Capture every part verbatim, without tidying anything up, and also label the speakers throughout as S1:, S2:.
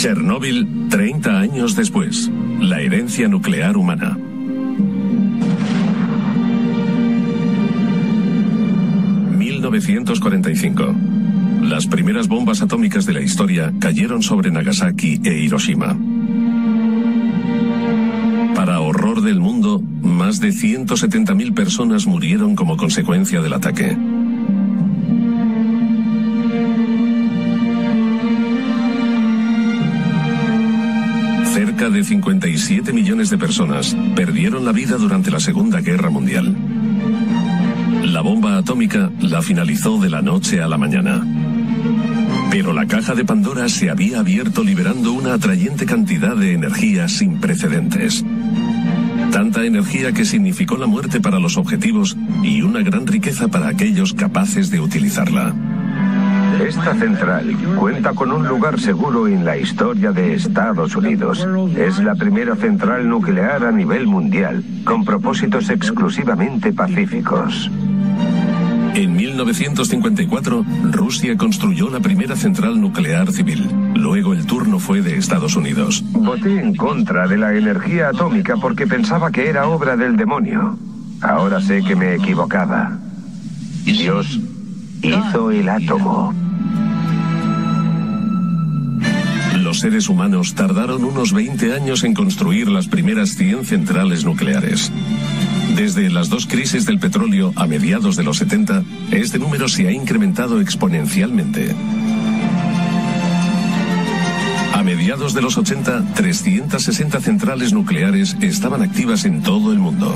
S1: Chernóbil, treinta años después. La herencia nuclear humana. mil novecientos cuarenta y cinco. Las primeras bombas atómicas de la historia cayeron sobre Nagasaki e Hiroshima. Para horror del mundo, más de ciento setenta mil personas murieron como consecuencia del ataque. Cerca de cincuenta y siete millones de personas perdieron la vida durante la Segunda Guerra Mundial. La bomba atómica la finalizó de la noche a la mañana. Pero la caja de Pandora se había abierto liberando una atrayente cantidad de energía sin precedentes. Tanta energía que significó la muerte para los objetivos y una gran riqueza para aquellos capaces de utilizarla.
S2: Esta central cuenta con un lugar seguro en la historia de Estados Unidos. Es la primera central nuclear a nivel mundial, con propósitos exclusivamente pacíficos.
S1: En mil novecientos cincuenta y cuatro, Rusia construyó la primera central nuclear civil. Luego el turno fue de Estados Unidos.
S2: Voté en contra de la energía atómica porque pensaba que era obra del demonio. Ahora sé que me equivocaba. Dios hizo el átomo.
S1: Los seres humanos tardaron unos veinte años en construir las primeras cien centrales nucleares. Desde las dos crisis del petróleo a mediados de los setenta, este número se ha incrementado exponencialmente. A mediados de los ochenta, trescientas sesenta centrales nucleares estaban activas en todo el mundo.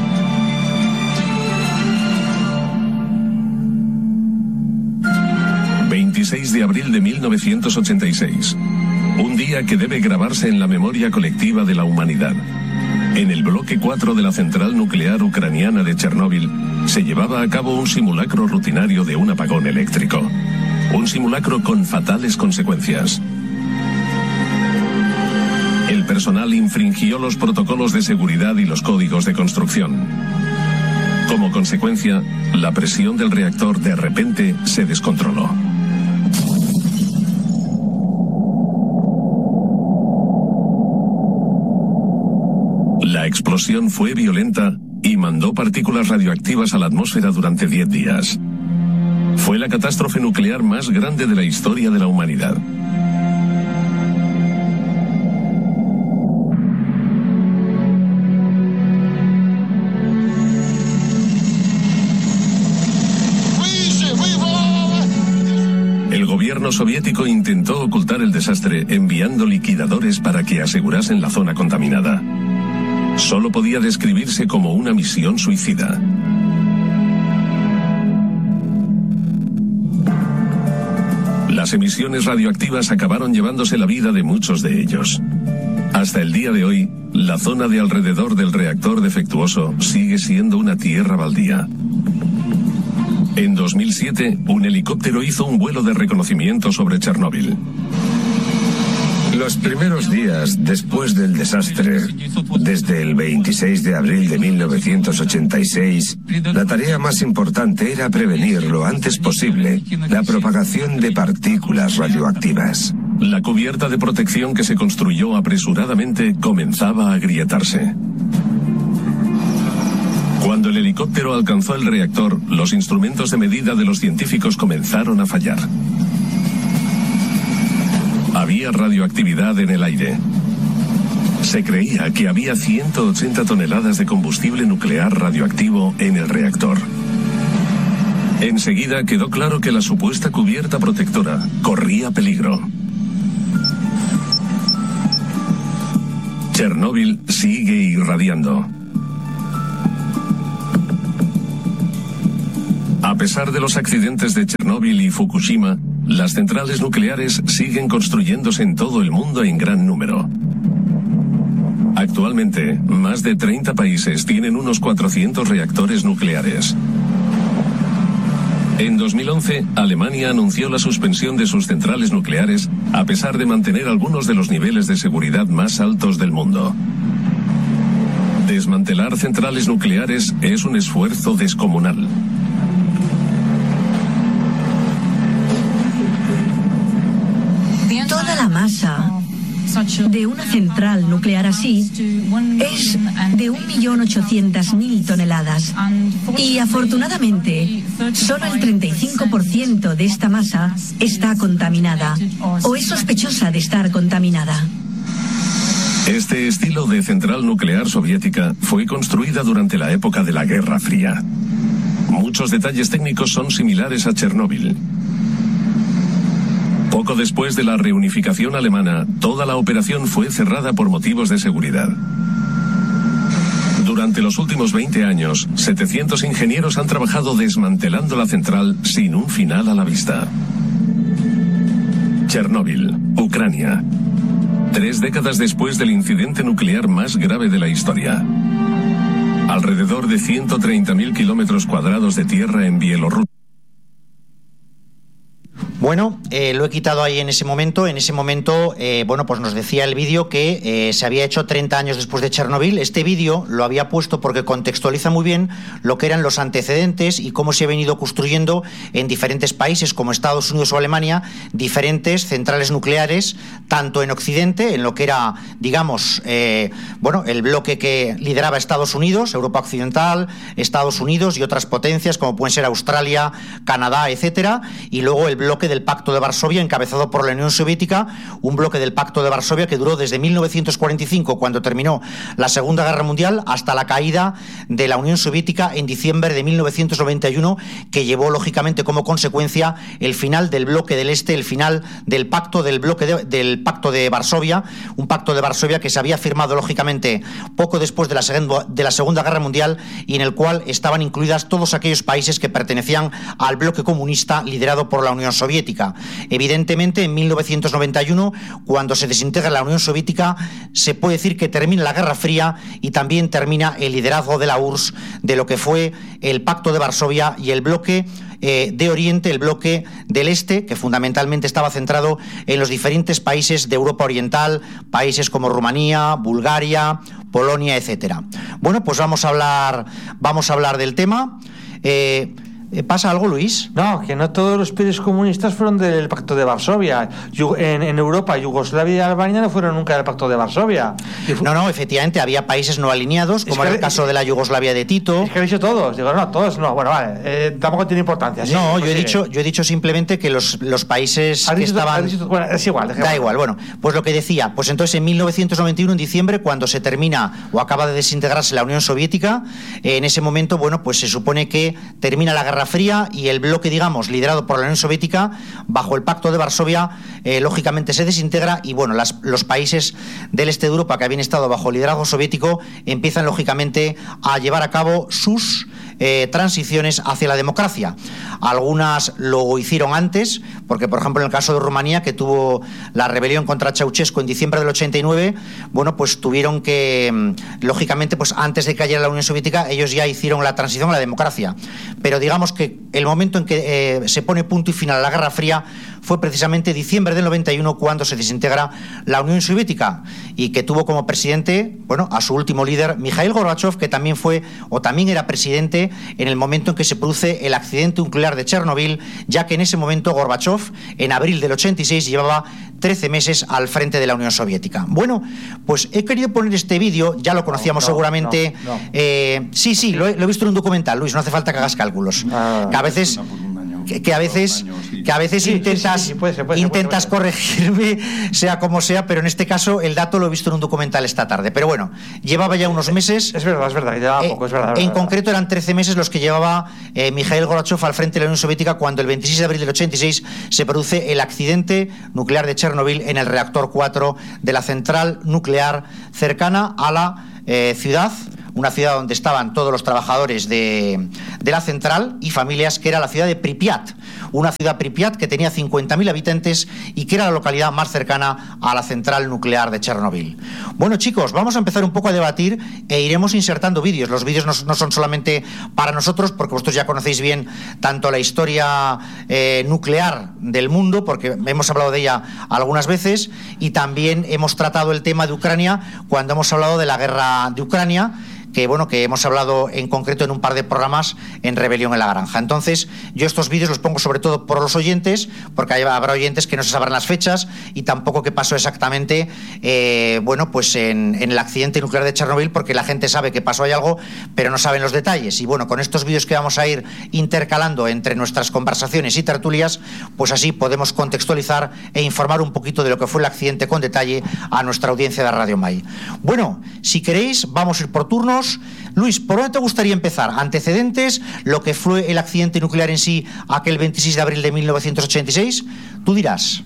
S1: veintiséis de abril de mil novecientos ochenta y seis. Un día que debe grabarse en la memoria colectiva de la humanidad. En el bloque cuatro de la central nuclear ucraniana de Chernóbil se llevaba a cabo un simulacro rutinario de un apagón eléctrico. Un simulacro con fatales consecuencias. El personal infringió los protocolos de seguridad y los códigos de construcción. Como consecuencia, la presión del reactor de repente se descontroló. La explosión fue violenta y mandó partículas radioactivas a la atmósfera durante diez días. Fue la catástrofe nuclear más grande de la historia de la humanidad. El gobierno soviético intentó ocultar el desastre enviando liquidadores para que asegurasen la zona contaminada. Solo podía describirse como una misión suicida. Las emisiones radioactivas acabaron llevándose la vida de muchos de ellos. Hasta el día de hoy, la zona de alrededor del reactor defectuoso sigue siendo una tierra baldía. En dos mil siete, un helicóptero hizo un vuelo de reconocimiento sobre Chernóbil.
S2: Los primeros días después del desastre, desde el veintiséis de abril de mil novecientos ochenta y seis, la tarea más importante era prevenir lo antes posible la propagación de partículas radioactivas.
S1: La cubierta de protección que se construyó apresuradamente comenzaba a agrietarse. Cuando el helicóptero alcanzó el reactor, los instrumentos de medida de los científicos comenzaron a fallar. Había radioactividad en el aire. Se creía que había ciento ochenta toneladas de combustible nuclear radioactivo en el reactor. Enseguida quedó claro que la supuesta cubierta protectora corría peligro. Chernóbil sigue irradiando. A pesar de los accidentes de Chernóbil y Fukushima, las centrales nucleares siguen construyéndose en todo el mundo en gran número. Actualmente, más de treinta países tienen unos cuatrocientos reactores nucleares. En dos mil once, Alemania anunció la suspensión de sus centrales nucleares, a pesar de mantener algunos de los niveles de seguridad más altos del mundo. Desmantelar centrales nucleares es un esfuerzo descomunal.
S3: Toda la masa de una central nuclear así es de un millón ochocientas mil toneladas. Y afortunadamente, solo el treinta y cinco por ciento de esta masa está contaminada o es sospechosa de estar contaminada.
S1: Este estilo de central nuclear soviética fue construida durante la época de la Guerra Fría. Muchos detalles técnicos son similares a Chernóbil. Poco después de la reunificación alemana, toda la operación fue cerrada por motivos de seguridad. Durante los últimos veinte años, setecientos ingenieros han trabajado desmantelando la central sin un final a la vista. Chernóbil, Ucrania. Tres décadas después del incidente nuclear más grave de la historia. Alrededor de ciento treinta mil kilómetros cuadrados de tierra en Bielorrusia.
S4: Bueno, eh, lo he quitado ahí en ese momento. En ese momento, eh, bueno, pues nos decía el vídeo que eh, se había hecho treinta años después de Chernóbil. Este vídeo lo había puesto porque contextualiza muy bien lo que eran los antecedentes y cómo se ha venido construyendo en diferentes países como Estados Unidos o Alemania diferentes centrales nucleares, tanto en Occidente, en lo que era, digamos, eh, bueno, el bloque que lideraba Estados Unidos, Europa Occidental, Estados Unidos y otras potencias como pueden ser Australia, Canadá, etcétera, y luego el bloque del Pacto de Varsovia, encabezado por la Unión Soviética, un bloque del Pacto de Varsovia que duró desde mil novecientos cuarenta y cinco, cuando terminó la Segunda Guerra Mundial, hasta la caída de la Unión Soviética en diciembre de mil novecientos noventa y uno, que llevó lógicamente como consecuencia el final del bloque del Este, el final del pacto del bloque de, del Pacto de Varsovia, un Pacto de Varsovia que se había firmado lógicamente poco después de la, segunda, de la Segunda Guerra Mundial y en el cual estaban incluidas todos aquellos países que pertenecían al bloque comunista liderado por la Unión Soviética. Evidentemente, en mil novecientos noventa y uno, cuando se desintegra la Unión Soviética, se puede decir que termina la Guerra Fría y también termina el liderazgo de la U R S S de lo que fue el Pacto de Varsovia y el bloque eh, de Oriente, el bloque del Este, que fundamentalmente estaba centrado en los diferentes países de Europa Oriental, países como Rumanía, Bulgaria, Polonia, etcétera. Bueno, pues vamos a hablar, vamos a hablar del tema. Eh, ¿Pasa algo, Luis?
S5: No, que no todos los países comunistas fueron del Pacto de Varsovia. En, en Europa, Yugoslavia y Albania no fueron nunca del Pacto de Varsovia.
S4: No, no, efectivamente, había países no alineados, como era el caso de la Yugoslavia de Tito.
S5: Es que he dicho todos. Digo, no, todos no. Bueno, vale, eh, tampoco tiene importancia. ¿Sí?
S4: No, yo he, dicho, yo he dicho simplemente que los, los países que dicho, estaban...
S5: Dicho, bueno, es igual.
S4: Da bueno. igual, bueno. Pues lo que decía, pues entonces en mil novecientos noventa y uno, en diciembre, cuando se termina o acaba de desintegrarse la Unión Soviética, eh, en ese momento, bueno, pues se supone que termina la Guerra Fría y el bloque, digamos, liderado por la Unión Soviética, bajo el Pacto de Varsovia, eh, lógicamente se desintegra y, bueno, las, los países del este de Europa que habían estado bajo el liderazgo soviético empiezan, lógicamente, a llevar a cabo sus eh, transiciones hacia la democracia. Algunas lo hicieron antes, porque, por ejemplo, en el caso de Rumanía, que tuvo la rebelión contra Ceausescu en diciembre del ochenta y nueve, bueno, pues tuvieron que, lógicamente, pues antes de que cayera la Unión Soviética, ellos ya hicieron la transición a la democracia. Pero digamos que el momento en que eh, se pone punto y final a la Guerra Fría fue precisamente diciembre del noventa y uno, cuando se desintegra la Unión Soviética y que tuvo como presidente, bueno, a su último líder, Mikhail Gorbachev, que también fue o también era presidente en el momento en que se produce el accidente nuclear de Chernóbil, ya que en ese momento Gorbachev, en abril del ochenta y seis, llevaba trece meses al frente de la Unión Soviética. Bueno, pues he querido poner este vídeo, ya lo conocíamos no, no, seguramente. No, no. Eh, sí, sí, lo he, lo he visto en un documental, Luis, no hace falta que hagas cálculos. Ah, que a veces... Que, que a veces que a veces sí, intentas sí, sí, sí, puede ser, puede ser, intentas puede ser. corregirme, sea como sea, pero en este caso el dato lo he visto en un documental esta tarde. Pero bueno, llevaba ya unos meses.
S5: Es verdad, es verdad, llevaba
S4: eh,
S5: poco, es verdad.
S4: En
S5: verdad.
S4: concreto eran trece meses los que llevaba eh, Mikhail Gorbachev al frente de la Unión Soviética cuando el veintiséis de abril del ochenta y seis se produce el accidente nuclear de Chernóbil en el reactor cuatro de la central nuclear cercana a la eh, ciudad, una ciudad donde estaban todos los trabajadores de, de la central y familias, que era la ciudad de Pripyat, una ciudad Pripyat que tenía cincuenta mil habitantes y que era la localidad más cercana a la central nuclear de Chernóbil. Bueno, chicos, vamos a empezar un poco a debatir e iremos insertando vídeos. Los vídeos no, no son solamente para nosotros, porque vosotros ya conocéis bien tanto la historia eh, nuclear del mundo, porque hemos hablado de ella algunas veces, y también hemos tratado el tema de Ucrania cuando hemos hablado de la guerra de Ucrania, que, bueno, que hemos hablado en concreto en un par de programas en Rebelión en la Granja. Entonces, yo estos vídeos los pongo sobre todo por los oyentes, porque habrá oyentes que no se sabrán las fechas y tampoco qué pasó exactamente, eh, bueno, pues en, en el accidente nuclear de Chernobyl, porque la gente sabe que pasó ahí algo, pero no saben los detalles. Y bueno, con estos vídeos que vamos a ir intercalando entre nuestras conversaciones y tertulias, pues así podemos contextualizar e informar un poquito de lo que fue el accidente con detalle a nuestra audiencia de Radio Mai. Bueno, si queréis, vamos a ir por turnos. Luis, ¿por dónde te gustaría empezar? ¿Antecedentes? ¿Lo que fue el accidente nuclear en sí aquel veintiséis de abril de mil novecientos ochenta y seis? Tú dirás.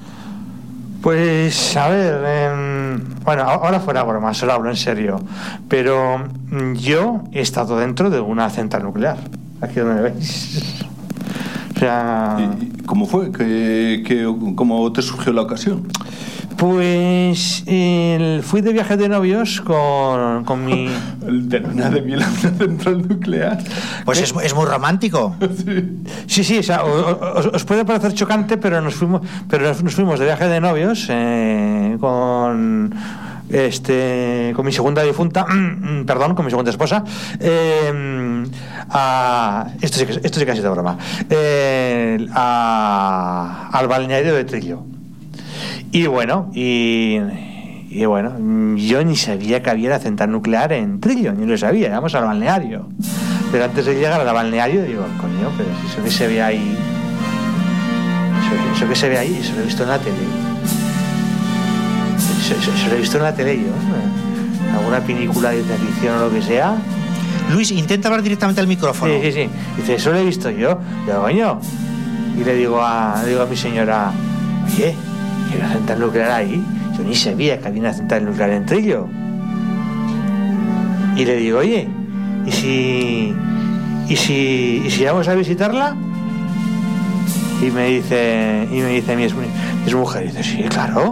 S5: Pues, a ver, eh, bueno, ahora fuera broma, solo hablo en serio, pero yo he estado dentro de una central nuclear, aquí donde me veis. O sea...
S6: ¿Y cómo fue? ¿Qué, qué, ¿Cómo te surgió la ocasión?
S5: Pues el, fui de viaje de novios con, con mi...
S6: ¿De luna de miel a una central nuclear?
S4: Pues es, es muy romántico.
S6: Sí,
S5: sí, sí, o sea, os, os puede parecer chocante, pero nos fuimos, pero nos fuimos de viaje de novios eh, con... Este, con mi segunda difunta, perdón, con mi segunda esposa, eh, a, esto, sí que, esto sí que ha sido broma, eh, a, al balneario de Trillo. Y bueno, y, y bueno, yo ni sabía que había la central nuclear en Trillo, ni lo sabía, íbamos al balneario. Pero antes de llegar al balneario, digo, coño, pero si eso que se ve ahí, eso, eso que se ve ahí, eso lo he visto en la tele. Eso, eso, eso lo he visto en la tele yo, ¿no? Alguna película de ficción o lo que sea.
S4: Luis, intenta hablar directamente al micrófono.
S5: Sí, sí, sí. Dice, eso lo he visto yo. Digo, coño. Y le digo a, le digo a mi señora, oye, ¿hay una central nuclear ahí? Yo ni sabía que había una central nuclear en Trillo. Y le digo, oye, ¿y si, y si, y si vamos a visitarla? Y me dice, y me dice mi, mi mujer, dice, sí, claro.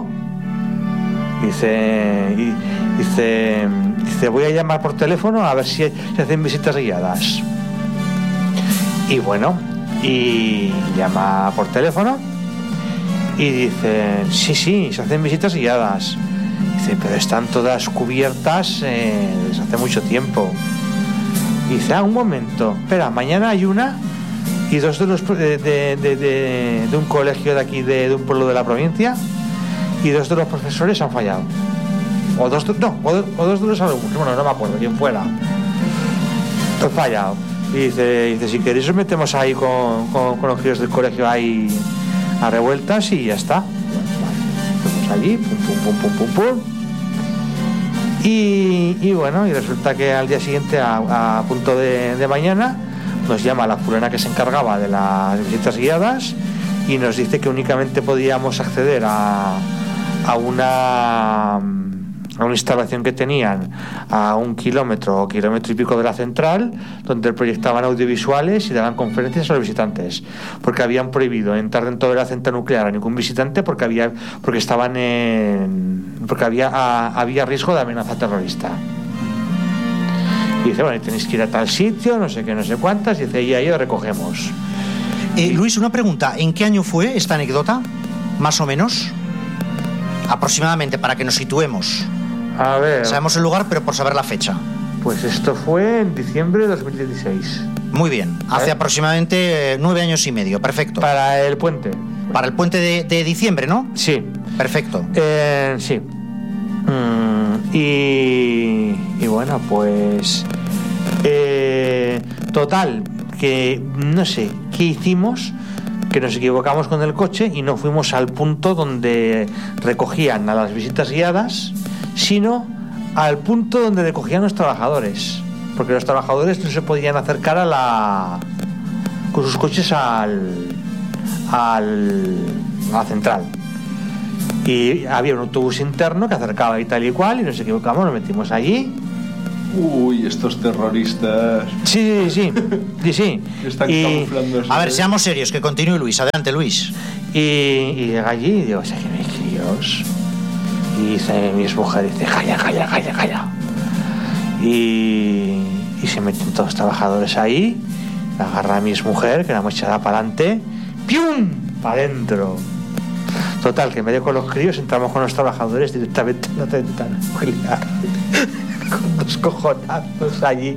S5: Dice, y, dice, dice, voy a llamar por teléfono a ver si se hacen visitas guiadas. Y bueno, y llama por teléfono y dice, sí, sí, se hacen visitas guiadas. Dice, pero están todas cubiertas eh, desde hace mucho tiempo. Y dice, ah, un momento, espera, mañana hay una y dos de los de, de, de, de, de un colegio de aquí, de, de un pueblo de la provincia, y dos de los profesores han fallado. O dos, no, o, do, o dos de los alumnos, bueno, no me acuerdo, quién fuera. Han fallado. Y dice, dice, si queréis os metemos ahí con, con, con los críos del colegio ahí a revueltas y ya está. Fuimos allí, pum, pum, pum, pum, pum, pum. Y, y bueno, y resulta que al día siguiente, a, a punto de, de mañana, nos llama la fulana que se encargaba de las visitas guiadas y nos dice que únicamente podíamos acceder a, a una a una instalación que tenían a un kilómetro o kilómetro y pico de la central, donde proyectaban audiovisuales y daban conferencias a los visitantes, porque habían prohibido entrar dentro de la central nuclear a ningún visitante porque había porque estaban en porque había a, había riesgo de amenaza terrorista. Y dice, bueno, tenéis que ir a tal sitio, no sé qué, no sé cuántas, y dice, y ahí os recogemos.
S4: Eh, Luis, una pregunta, ¿en qué año fue esta anécdota? Más o menos, aproximadamente, para que nos situemos.
S5: A ver.
S4: Sabemos el lugar, pero por saber la fecha.
S5: Pues esto fue en diciembre de dos mil dieciséis.
S4: Muy bien, hace ¿Eh? aproximadamente eh, nueve años y medio, perfecto.
S5: Para el puente.
S4: Para el puente de, de diciembre, ¿no?
S5: Sí.
S4: Perfecto.
S5: Eh, sí. Mm, y, y bueno, pues... Eh, total, que no sé qué hicimos, que nos equivocamos con el coche y no fuimos al punto donde recogían a las visitas guiadas, sino al punto donde recogían los trabajadores, porque los trabajadores no se podían acercar a la con sus coches al, al a la central, y había un autobús interno que acercaba y tal y cual, y nos equivocamos, nos metimos allí.
S6: Uy, estos terroristas.
S5: Sí, sí, sí, sí, sí.
S6: Están
S5: y,
S6: camuflándose.
S4: A ver, seamos serios, que continúe Luis. Adelante, Luis.
S5: Y, y llega allí y digo, o sea, que me críos. Y dice mi mujer, dice, calla, calla, calla, calla. Y, y se meten todos los trabajadores ahí, agarra a mi mujer, que la hemos echada para adelante, ¡pium! Para adentro. Total, que en medio con los críos entramos con los trabajadores directamente en la central nuclear. con dos cojonazos allí.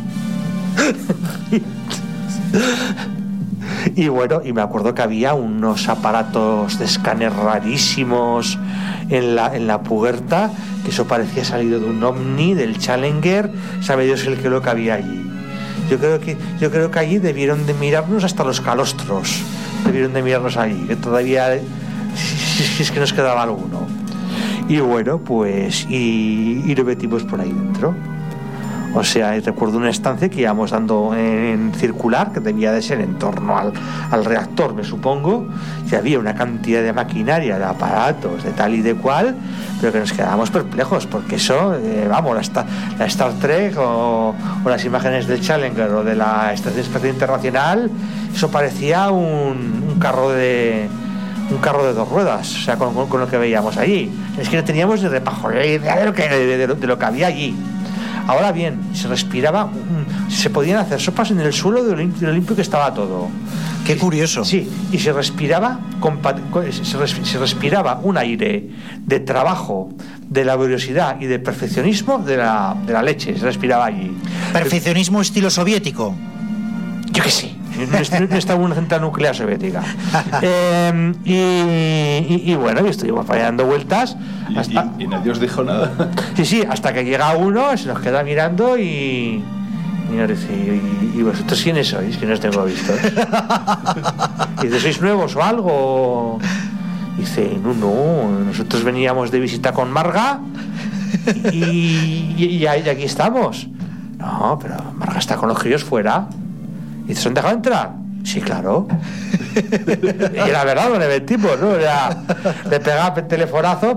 S5: Y bueno, y me acuerdo que había unos aparatos de escáner rarísimos en la, en la puerta, que eso parecía salido de un Omni, del Challenger, sabe Dios el que lo que había allí. Yo creo que, yo creo que allí debieron de mirarnos hasta los calostros, debieron de mirarnos allí, que todavía, si, si es que nos quedaba alguno. Y bueno, pues, y, y lo metimos por ahí dentro. O sea, recuerdo una estancia que íbamos dando en circular, que debía de ser en torno al, al reactor, me supongo, y había una cantidad de maquinaria, de aparatos, de tal y de cual, pero que nos quedábamos perplejos, porque eso, eh, vamos, la, Star, la Star Trek o, o las imágenes del Challenger o de la Estación Espacial Internacional, eso parecía un, un carro de... un carro de dos ruedas, o sea, con, con, con lo que veíamos allí. Es que no teníamos ni repajolera idea de lo que, de, de, de lo que había allí. Ahora bien, se respiraba, se podían hacer sopas en el suelo de lo limpio, de lo limpio que estaba todo.
S4: Qué curioso.
S5: Sí, y se respiraba, se respiraba un aire de trabajo, de laboriosidad y de perfeccionismo de la, de la leche, se respiraba allí.
S4: ¿Perfeccionismo estilo soviético?
S5: Yo qué sé. No estaba en una central nuclear soviética. eh, y, y, y bueno, y estuvimos dando vueltas. Hasta...
S6: ¿Y, y, y nadie os dijo nada?
S5: Sí, sí, hasta que llega uno, se nos queda mirando y, y nos dice: ¿y, y vosotros quiénes sois? Que no os tengo vistos. Y dice: ¿sois nuevos o algo? Y dice: no, no, nosotros veníamos de visita con Marga y, y, y, y aquí estamos. No, pero Marga está con los críos fuera. ¿Y te han dejado entrar? Sí, claro. Y era verdad, lo le tipo, ¿no? Era, le pegaba el telefonazo,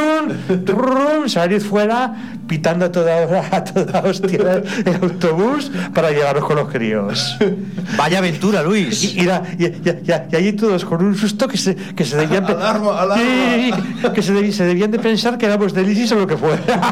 S5: salir fuera, pitando a toda hora, a toda hostia el autobús para llevarnos con los críos.
S4: Vaya aventura, Luis.
S5: Y, y, y, y, y allí todos con un susto que se, que se debían
S6: alarma, alarma.
S5: Sí, que se, debí, se debían de pensar que éramos del ISIS o lo que fuera.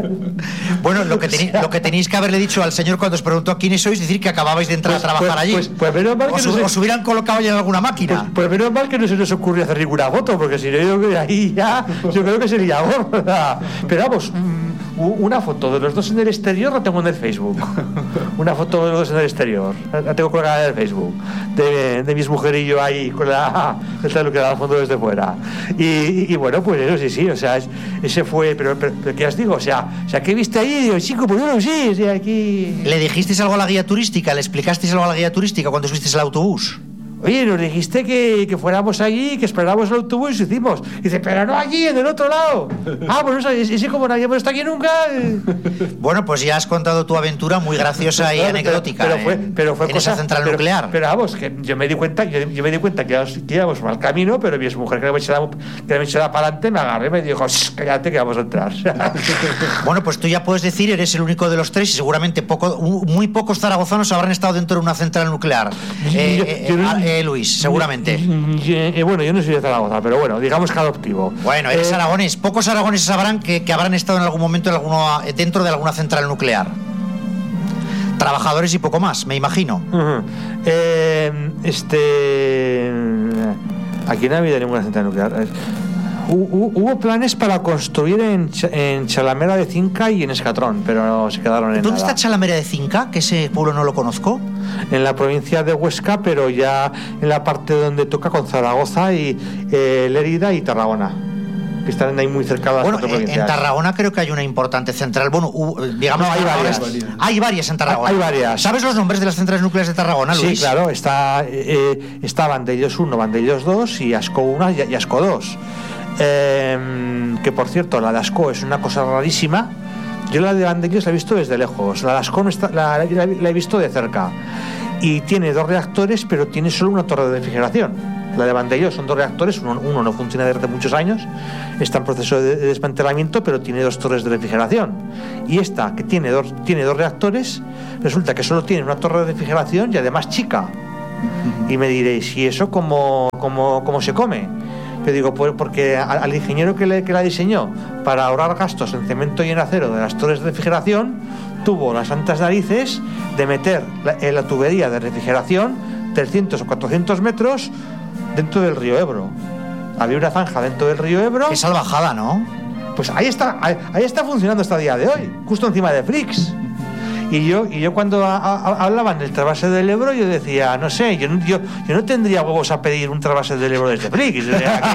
S4: Bueno, lo que, tení, lo que tenéis que haberle dicho al señor cuando os preguntó quiénes sois, decir que acababais de entrar
S5: pues,
S4: a trabajar
S5: pues,
S4: allí.
S5: Pues, pues menos mal que
S4: os,
S5: no se...
S4: os hubieran colocado ya en alguna máquina.
S5: Pues, pues menos mal que no se nos ocurrió hacer ninguna foto, porque si no, yo creo que ahí ya, yo creo que sería gorda. Pero vamos, una foto de los dos en el exterior la tengo en el Facebook. Una foto de los dos en el exterior la tengo colgada en el Facebook, de, de mis mujerillos ahí con la el que da al fondo desde fuera. Y, y, y bueno, pues eso sí, sí, o sea, es, ese fue, pero, pero, pero ¿qué os digo? O sea, o sea, ¿qué viste ahí? Digo, chico, pues bueno, sí, sí, aquí.
S4: ¿Le dijisteis algo a la guía turística? ¿Le explicasteis algo a la guía turística cuando subisteis al autobús?
S5: Oye, nos dijiste que, que fuéramos allí, que esperáramos el autobús y hicimos. Y dice, pero no allí, en el otro lado. Ah, pues no, ese como no habíamos estado aquí nunca.
S4: Bueno, pues ya has contado tu aventura muy graciosa y
S5: claro,
S4: anecdótica.
S5: Pero, pero fue,
S4: en,
S5: pero fue
S4: en
S5: cosa,
S4: esa central
S5: pero,
S4: nuclear.
S5: Pero vamos, que yo me di cuenta, yo, yo me di cuenta que, que íbamos mal camino, pero mi mujer que me echaba, que me echaba para adelante me agarré y me dijo, cállate que vamos a entrar.
S4: Bueno, pues tú ya puedes decir, eres el único de los tres y seguramente poco, muy pocos zaragozanos habrán estado dentro de una central nuclear. Eh, yo, yo, eh, eh, Luis, seguramente.
S5: Eh, bueno, yo no soy de Zaragoza, pero bueno, digamos que adoptivo.
S4: Bueno, eres eh, aragonés. Pocos aragoneses sabrán que, que habrán estado en algún momento en alguno, dentro de alguna central nuclear. Trabajadores y poco más, me imagino.
S5: Uh-huh. eh, este... Aquí no ha habido ninguna central nuclear. Hubo planes para construir en, Ch- en Chalamera de Cinca y en Escatrón, pero no se quedaron en
S4: ¿Dónde
S5: nada.
S4: está Chalamera de Cinca? Que ese pueblo no lo conozco.
S5: En la provincia de Huesca, pero ya en la parte donde toca con Zaragoza y eh, Lérida y Tarragona, que están ahí muy cerca de las
S4: bueno,
S5: cuatro provincias.
S4: En Tarragona creo que hay una importante central. Bueno, uh, digamos,
S5: no, hay varias.
S4: Hay varias en Tarragona.
S5: Hay varias.
S4: ¿Sabes los nombres de las centrales nucleares de Tarragona, Luis?
S5: Sí, claro. Está, eh, está Vandellós uno, Vandellós dos y Ascó uno y, y Ascó dos. Eh, que por cierto, la de Ascó es una cosa rarísima. Yo la de Vandellós la he visto desde lejos. La de Ascó no está, la, la, la he visto de cerca. Y tiene dos reactores, pero tiene solo una torre de refrigeración. La de Vandellós son dos reactores, uno, uno no funciona desde hace muchos años, está en proceso de, de desmantelamiento, pero tiene dos torres de refrigeración. Y esta, que tiene dos, tiene dos reactores, resulta que solo tiene una torre de refrigeración y además chica. Y me diréis, ¿y eso cómo, cómo, cómo se come? Yo digo, pues porque al, al ingeniero que, le, que la diseñó para ahorrar gastos en cemento y en acero de las torres de refrigeración, tuvo las santas narices de meter la, en la tubería de refrigeración trescientos o cuatrocientos metros dentro del río Ebro. Había una zanja dentro del río Ebro.
S4: Qué salvajada, ¿no?
S5: Pues ahí está, ahí, ahí está funcionando hasta el día de hoy, justo encima de Flix. Y yo, y yo cuando a, a, hablaban del trasvase del Ebro, yo decía, no sé, yo, yo, yo no tendría huevos a pedir un trasvase del Ebro desde Flix. O sea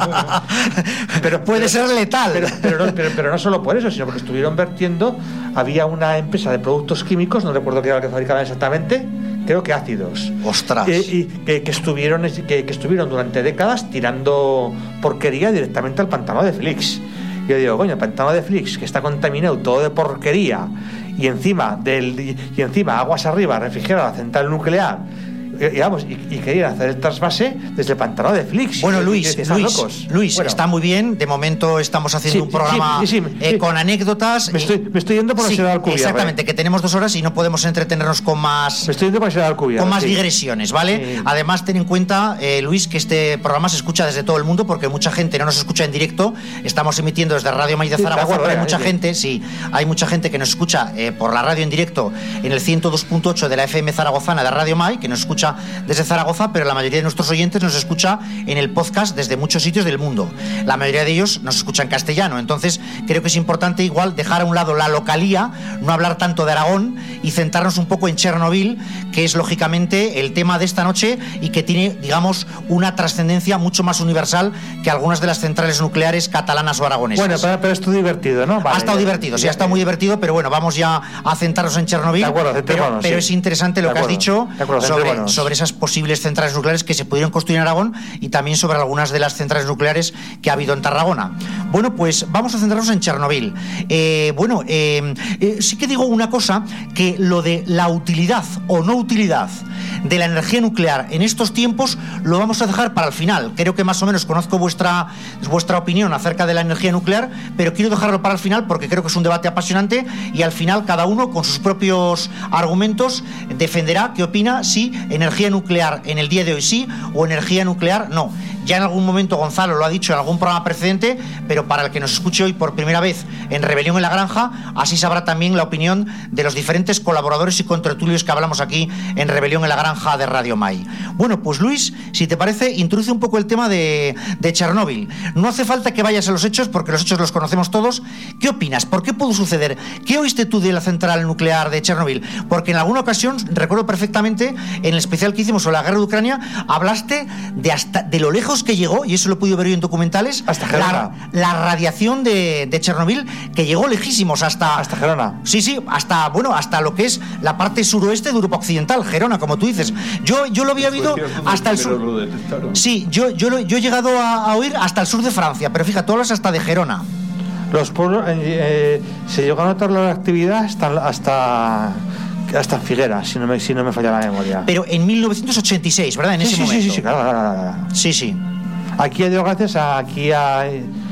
S5: que...
S4: pero puede
S5: pero,
S4: ser letal.
S5: Pero, pero, no, pero, pero no solo por eso, sino porque estuvieron vertiendo, había una empresa de productos químicos, no recuerdo qué era lo que fabricaban exactamente, creo que ácidos.
S4: ¡Ostras!
S5: Eh, y que, que, estuvieron, que, que estuvieron durante décadas tirando porquería directamente al pantano de Flix. Yo digo, coño, el pantano de Flix, que está contaminado todo de porquería, y encima del y encima aguas arriba refrigera la central nuclear, y, digamos, y, y querían hacer el trasvase desde el pantano de Flix.
S4: Bueno,
S5: y,
S4: Luis,
S5: y, y
S4: Luis,
S5: locos.
S4: Luis
S5: bueno.
S4: Está muy bien. De momento estamos haciendo
S5: sí,
S4: un programa
S5: sí, sí, sí,
S4: eh,
S5: sí.
S4: con anécdotas.
S5: Me estoy, me estoy yendo por
S4: sí,
S5: la ciudad de Alcubierre.
S4: Exactamente, que tenemos dos horas y no podemos entretenernos con más.
S5: Me estoy yendo por la ciudad de Alcubierre.
S4: Con más
S5: sí.
S4: digresiones, ¿vale? Sí. Además, ten en cuenta, eh, Luis, que este programa se escucha desde todo el mundo porque mucha gente no nos escucha en directo. Estamos emitiendo desde Radio May de Zaragoza, sí, pero hay mucha sí. gente, sí, hay mucha gente que nos escucha eh, por la radio en directo en el ciento dos punto ocho de la F M zaragozana de Radio May, que nos escucha desde Zaragoza, pero la mayoría de nuestros oyentes nos escucha en el podcast desde muchos sitios del mundo. La mayoría de ellos nos escucha en castellano. Entonces, creo que es importante igual dejar a un lado la localía, no hablar tanto de Aragón y centrarnos un poco en Chernobyl, que es lógicamente el tema de esta noche y que tiene, digamos, una trascendencia mucho más universal que algunas de las centrales nucleares catalanas o aragonesas.
S5: Bueno, pero, pero estuvo divertido, ¿no? Vale,
S4: ha estado
S5: ya,
S4: divertido,
S5: ya,
S4: sí, ha estado muy divertido, pero bueno, vamos ya a centrarnos en Chernobyl.
S5: De acuerdo,
S4: pero, pero
S5: sí.
S4: es interesante lo
S5: de
S4: que
S5: acuerdo,
S4: has dicho
S5: acuerdo,
S4: sobre, sobre esas posibles centrales nucleares que se pudieron construir en Aragón y también sobre algunas de las centrales nucleares que ha habido en Tarragona. Bueno, pues vamos a centrarnos en Chernobyl. Eh, bueno, eh, eh, sí que digo una cosa, que lo de la utilidad o no utilidad de la energía nuclear en estos tiempos lo vamos a dejar para el final. Creo que más o menos conozco vuestra, vuestra opinión acerca de la energía nuclear, pero quiero dejarlo para el final porque creo que es un debate apasionante y al final cada uno con sus propios argumentos defenderá qué opina, si energía nuclear en el día de hoy sí o energía nuclear no. Ya en algún momento Gonzalo lo ha dicho en algún programa precedente, pero para el que nos escuche hoy por primera vez en Rebelión en la Granja, así sabrá también la opinión de los diferentes colaboradores y contertulios que hablamos aquí en Rebelión en la Granja de Radio May. Bueno, pues Luis, si te parece, introduce un poco el tema de, de Chernóbil. No hace falta que vayas a los hechos, porque los hechos los conocemos todos. ¿Qué opinas? ¿Por qué pudo suceder? ¿Qué oíste tú de la central nuclear de Chernóbil? Porque en alguna ocasión, recuerdo perfectamente, en el especial que hicimos sobre la guerra de Ucrania, hablaste de hasta de lo lejos que llegó, y eso lo he podido ver yo en documentales,
S5: hasta
S4: la, la radiación de, de Chernóbil, que llegó lejísimos hasta...
S5: Hasta Gerona.
S4: Sí, sí, hasta, bueno, hasta lo que es la parte suroeste de Europa Occidental, Gerona, como tú dices. Yo, yo lo había oído hasta el sur. Sí, yo, yo, lo, yo he llegado a, a oír hasta el sur de Francia, pero fíjate, tú hablas hasta de Gerona.
S5: Los pueblos, eh, eh, se llegó a notar la actividad hasta... hasta... hasta Figueras, si no me, si no me falla la memoria.
S4: Pero en mil novecientos ochenta y seis, ¿verdad? En
S5: sí,
S4: ese
S5: sí,
S4: momento.
S5: Sí, sí, sí, claro, claro, claro.
S4: Sí, sí.
S5: Aquí, a Dios gracias, aquí a,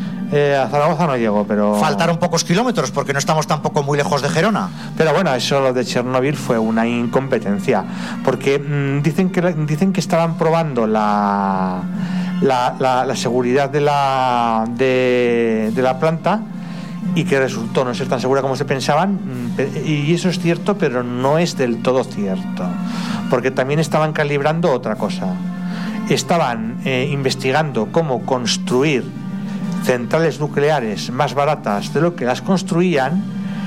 S5: eh, a Zaragoza no llegó, pero...
S4: Faltaron pocos kilómetros, porque no estamos tampoco muy lejos de Gerona.
S5: Pero bueno, eso lo de Chernobyl fue una incompetencia, porque mmm, dicen, que, dicen que estaban probando la, la, la, la seguridad de la, de, de la planta, y que resultó no ser tan segura como se pensaban, y eso es cierto, pero no es del todo cierto, porque también estaban calibrando otra cosa. Estaban eh, investigando cómo construir centrales nucleares más baratas de lo que las construían,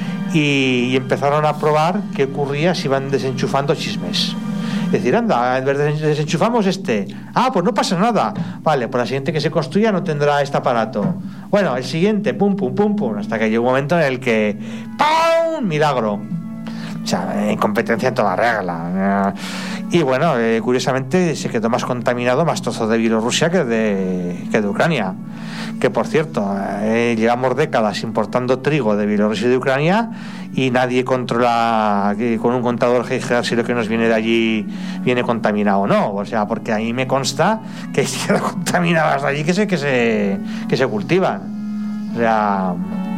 S5: y, y empezaron a probar qué ocurría si iban desenchufando chismes. Es decir, anda, desenchufamos este. Ah, pues no pasa nada. Vale, pues la siguiente que se construya no tendrá este aparato. Bueno, el siguiente, pum, pum, pum, pum. Hasta que llegó un momento en el que ¡pum! Milagro. O sea, incompetencia en toda regla. Y bueno, eh, curiosamente se quedó más contaminado, más trozo de Bielorrusia que de, que de Ucrania. Que por cierto, eh, llevamos décadas importando trigo de Bielorrusia y de Ucrania, y nadie controla que con un contador Geiger si lo que nos viene de allí viene contaminado o no. O sea, porque a mí me consta que hay tierras contaminadas de allí que se, que se, que se cultivan. O sea,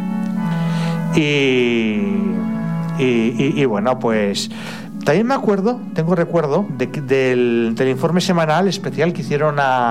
S5: y, y, y, y bueno, pues también me acuerdo, tengo recuerdo de, del, del informe semanal especial que hicieron a